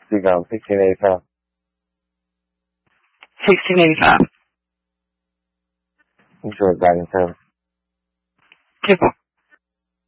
Speak on 1685. 1685. I'm sure it's back in service. 2-4.